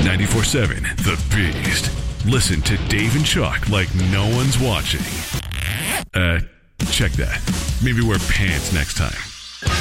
94.7 The Beast. Listen to Dave and Chuck like no one's watching. Check that. Maybe wear pants next time.